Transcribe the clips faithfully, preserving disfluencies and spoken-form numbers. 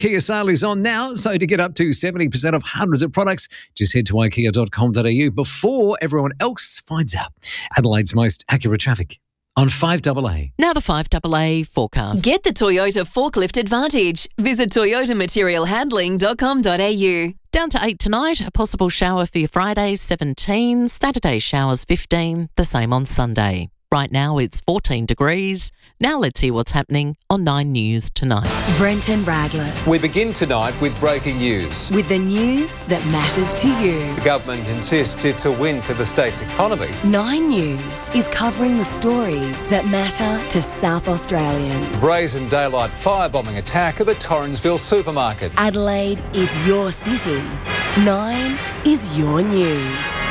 Kia sale is on now, so to get up to seventy percent off hundreds of products, just head to ikea dot com dot a u before everyone else finds out. Adelaide's most accurate traffic on five A A. Now the five A A forecast. Get the Toyota Forklift Advantage. Visit toyota material handling dot com dot a u. Down to eight tonight, a possible shower for your Friday, seventeen. Saturday showers, fifteen. The same on Sunday. Right now it's fourteen degrees. Now let's see what's happening on Nine News tonight. Brenton Radless. We begin tonight with breaking news. With the news that matters to you. The government insists it's a win for the state's economy. Nine News is covering the stories that matter to South Australians. Brazen daylight firebombing attack of a Torrensville supermarket. Adelaide is your city. Nine is your news.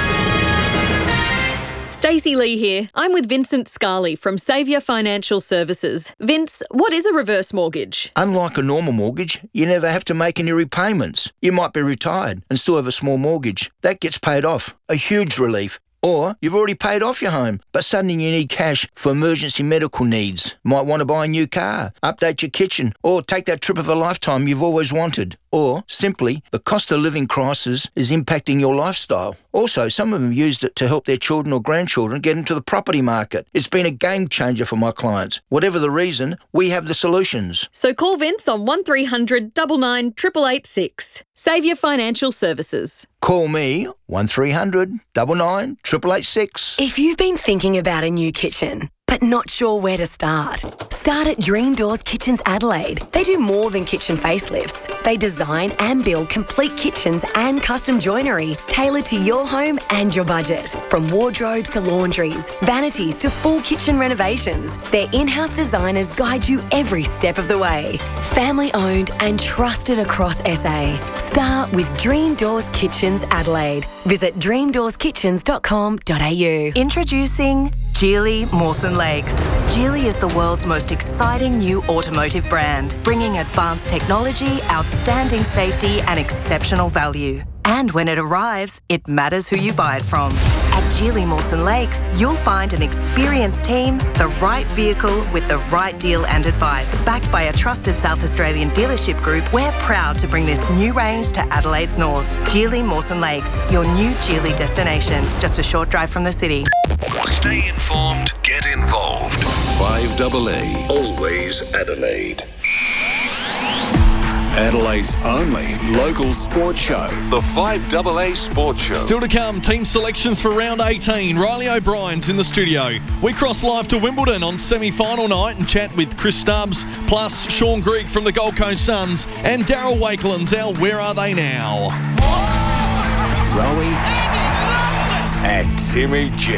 Stacey Lee here. I'm with Vincent Scarley from Saviour Financial Services. Vince, what is a reverse mortgage? Unlike a normal mortgage, you never have to make any repayments. You might be retired and still have a small mortgage. That gets paid off. A huge relief. Or you've already paid off your home, but suddenly you need cash for emergency medical needs. Might want to buy a new car, update your kitchen, or take that trip of a lifetime you've always wanted. Or, simply, the cost of living crisis is impacting your lifestyle. Also, some of them used it to help their children or grandchildren get into the property market. It's been a game changer for my clients. Whatever the reason, we have the solutions. So call Vince on one three hundred nine nine eight eight eight six. Saviour Financial Services. Call me, one three hundred nine nine eight eight eight six. If you've been thinking about a new kitchen, but not sure where to start, start at Dream Doors Kitchens Adelaide. They do more than kitchen facelifts. They design and build complete kitchens and custom joinery tailored to your home and your budget. From wardrobes to laundries, vanities to full kitchen renovations, their in-house designers guide you every step of the way. Family owned and trusted across S A. Start with Dream Doors Kitchens Adelaide. Visit dream doors kitchens dot com dot a u. Introducing Geely Mawson Lakes. Geely is the world's most exciting new automotive brand, bringing advanced technology, outstanding safety and exceptional value. And when it arrives, it matters who you buy it from. At Geely Mawson Lakes, you'll find an experienced team, the right vehicle with the right deal and advice. Backed by a trusted South Australian dealership group, we're proud to bring this new range to Adelaide's north. Geely Mawson Lakes, your new Geely destination, just a short drive from the city. Stay informed, get involved. five A A, always Adelaide. Adelaide's only local sports show. The five A A Sports Show. Still to come, team selections for round eighteen. Riley O'Brien's in the studio. We cross live to Wimbledon on semi-final night and chat with Chris Stubbs, plus Sean Greig from the Gold Coast Suns, and Daryl Wakeland's our Where Are They Now? Rowie and Timmy G.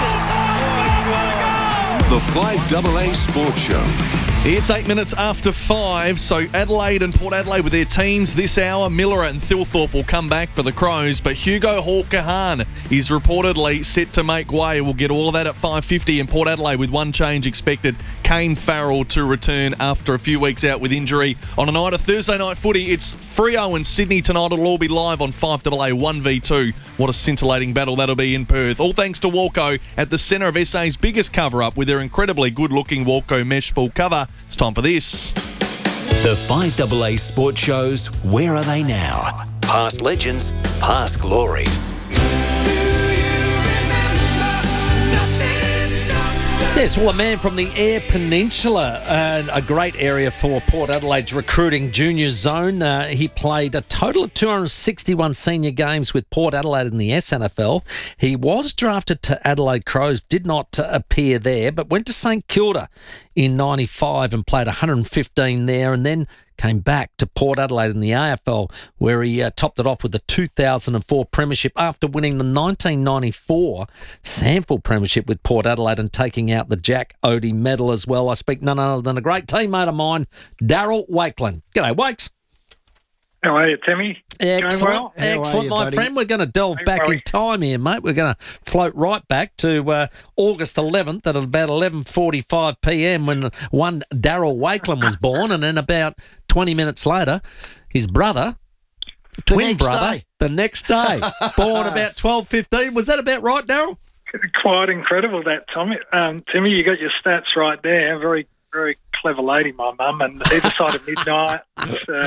The five A A Sports Show. It's eight minutes after five, so Adelaide and Port Adelaide with their teams this hour. Miller and Thilthorpe will come back for the Crows, but Hugo Hawke-Kahan is reportedly set to make way. We'll get all of that at five fifty in Port Adelaide with one change expected. Kane Farrell to return after a few weeks out with injury. On a night of Thursday night footy, it's Freo and Sydney tonight. It'll all be live on five A A one v two. What a scintillating battle that'll be in Perth. All thanks to Walco at the centre of S A's biggest cover-up with their incredibly good-looking Walco mesh full cover. It's time for this. The five A A Sports Show's Where Are They Now? Past legends, past glories. Yes, well, a man from the Eyre Peninsula, uh, a great area for Port Adelaide's recruiting junior zone. Uh, he played a total of two hundred sixty-one senior games with Port Adelaide in the S N F L. He was drafted to Adelaide Crows, did not uh, appear there, but went to St Kilda in ninety-five and played one hundred fifteen there, and then came back to Port Adelaide in the A F L, where he uh, topped it off with the two thousand four premiership after winning the nineteen ninety-four Sample premiership with Port Adelaide and taking out the Jack Odie medal as well. I speak none other than a great teammate of mine, Daryl Wakeland. G'day, Wakes. How are you, Timmy? Excellent, Going well? excellent, you, my buddy? friend. We're going to delve Don't back worry. in time here, mate. We're going to float right back to uh, August eleventh at about eleven forty-five p m when one Daryl Wakeland was born, and then about twenty minutes later, his brother, twin next brother, day. the next day, born about twelve fifteen. Was that about right, Daryl? Quite incredible that, Tommy. Um, Timmy, you got your stats right there. Very very clever lady, my mum, and either side of midnight, it's, uh,